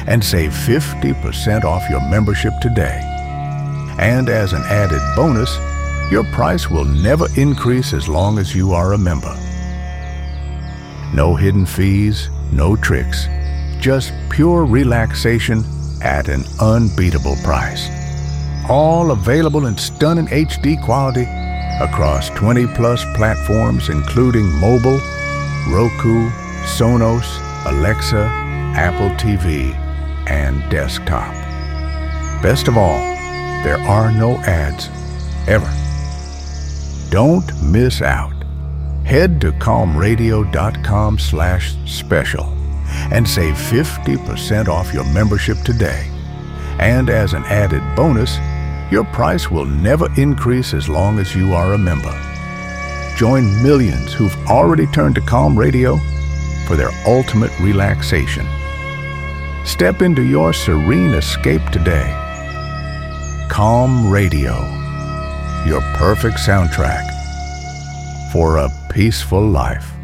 and save 50% off your membership today. And as an added bonus, your price will never increase as long as you are a member. No hidden fees, no tricks, just pure relaxation at an unbeatable price. All available in stunning HD quality across 20-plus platforms including mobile, Roku, Sonos, Alexa, Apple TV, and desktop. Best of all, there are no ads, ever. Don't miss out. Head to calmradio.com/special and save 50% off your membership today. And as an added bonus, your price will never increase as long as you are a member. Join millions who've already turned to Calm Radio for their ultimate relaxation. Step into your serene escape today. Calm Radio, your perfect soundtrack for a peaceful life.